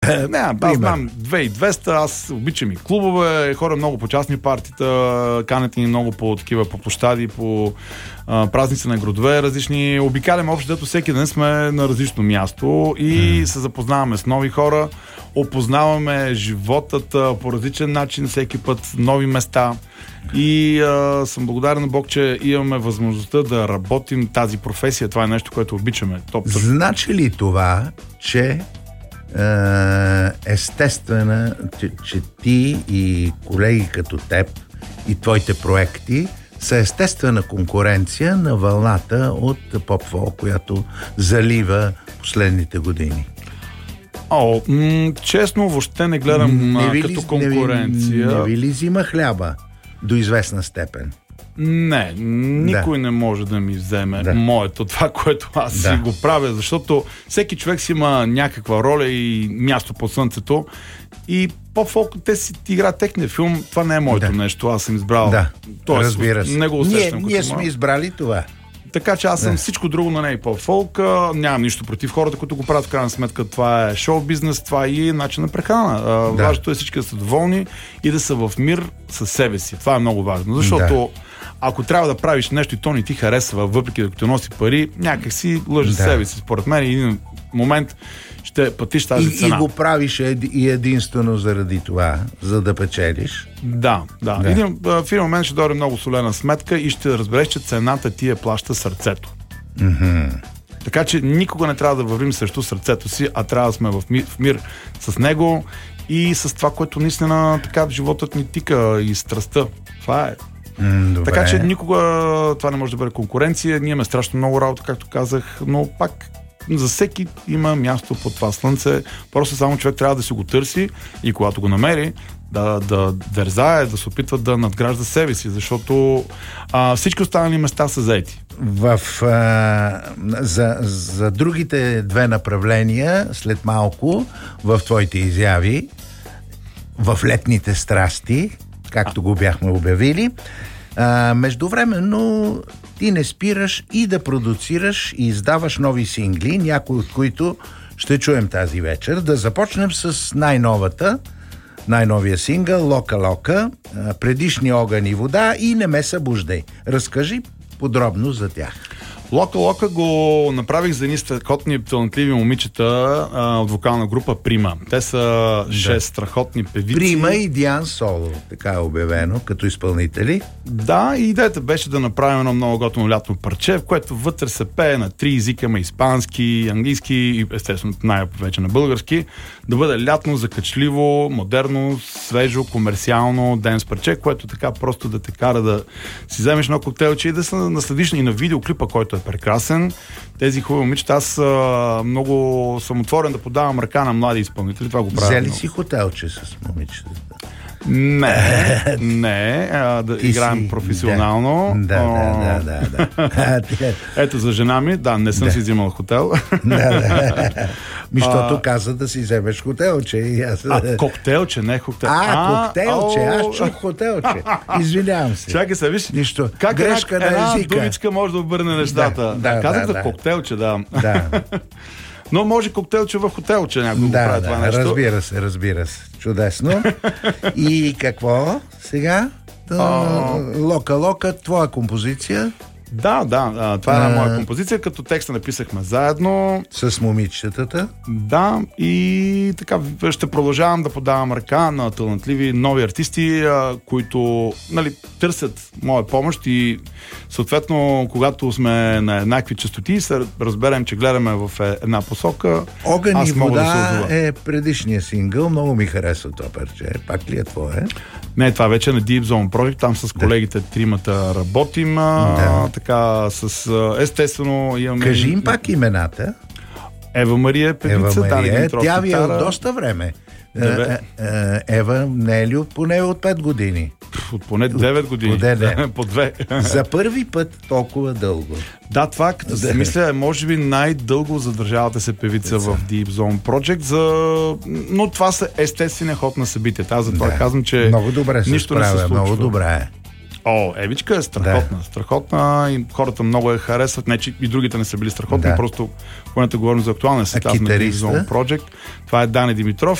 Аз знам 2200, аз обичам и клубове, хора много по частни партита, канете ни много по такива по площади, по празници на градове различни. Обикаляме общо, дето всеки ден сме на различно място и се запознаваме с нови хора, опознаваме животът по различен начин, всеки път нови места. И съм благодарен на Бог, че имаме възможността да работим тази професия. Това е нещо, което обичаме. Значи ли това, че естествена, че ти и колеги като теб и твоите проекти са естествена конкуренция на вълната от поп-фолк, която залива последните години? Честно, въобще не гледам като конкуренция. Не ви ли взима хляба до известна степен? Не, никой не може да ми вземе моето, това, което аз си го правя, защото всеки човек си има някаква роля и място под слънцето и по-фолк, те си играят техния филм, това не е моето нещо, аз съм избрал. Разбира се. Не го усещам. Ние сме избрали това. Така че аз съм всичко друго, но не и по-фолк. Нямам нищо против хората, които го правят. В крайна сметка това е шоу-бизнес, това е и начин на прехрана. Важното е всички да са доволни и да са в мир със себе си. Това е много важно, защото ако трябва да правиш нещо и то не ти харесва, въпреки да ти носи пари, някак си лъжи себе си. Според мен и един момент ще платиш тази цена. И го правиш и единствено заради това, за да печелиш. Да. В един момент ще дойде много солена сметка и ще разбереш, че цената ти плаща сърцето. Така че никога не трябва да вървим срещу сърцето си, а трябва да сме в мир с него и с това, което наистина така в животът ни тика и страстта. Това е. Така че никога това не може да бъде конкуренция. Ние имаме страшно много работа, както казах, но пак за всеки има място под това слънце. Просто само човек трябва да си го търси и когато го намери, да дързае, да се опитва да надгражда себе си, защото всички останали места са заети. За другите две направления, след малко, в твоите изяви, в летните страсти, както го бяхме обявили, междувременно ти не спираш и да продуцираш и издаваш нови сингли, някои от които ще чуем тази вечер. Да започнем с най-новия сингъл "Лока Лока", "Предишни огън и вода" и "Не ме събуждай". Разкажи подробно за тях. "Лока Лока" го направих за едни страхотни, талантливи момичета от вокална група Прима. Те са 6 страхотни певици. Прима и Диан Соло, така е обявено, като изпълнители. Да, и идеята беше да направим едно много готино лятно парче, в което вътре се пее на 3 езика, испански, английски и естествено най-вече на български. Да бъде лятно, закачливо, модерно, свежо, комерциално денс парче, което така просто да те кара да си вземеш едно коктейлче и да се насладиш и на видеоклипа, който е прекрасен. Тези хубави момичета, аз много съм отворен да подавам ръка на млади изпълнители. Това го правя. Взели си хотелче с момичетата? Не, да играем професионално. Да. Ето за жена ми, не съм си взимал хотел. Защото каза да си вземеш хотелче. Коктейлче, не хотел. Коктейлче, аз чух хотелче. Извинявам се. Чакай се, виж. Нищо. Как грешка на една езика. думичка може да обърне нещата. Казах за коктейлче, Но може коктейлче в хотелче някой го прави това нещо. Разбира се. Чудесно. И какво сега? "Лока Лока", твоя композиция? Да, това е моя композиция, като текста написахме заедно. С момичетата? Да, и така ще продължавам да подавам ръка на талантливи нови артисти, които търсят моя помощ и съответно, когато сме на еднакви честоти, се разберем, че гледаме в една посока. "Огън и вода" е предишния сингъл, много ми харесва това парче. Пак ли е твое? Не, това вече е на Deep Zone Project, там с колегите тримата работим, така естествено имаме... Кажи им пак имената. Ева Мария е певица, Дани Димитров тя ви е от доста време. Ева не е ли поне от 5 години? От поне 9 години. По 2. За първи път толкова дълго. Да, това като се мисля е може би най-дълго задържавата се певица в Deep Zone Project, но това са естествения ход на събитията. Аз затова казвам, че много добре се нищо не се случва. Много добре е. Евичка е страхотна и хората много я харесват. Не, че и другите не са били страхотни, просто когато говорим за актуалния състав на Deep Zone Project, това е Дани Димитров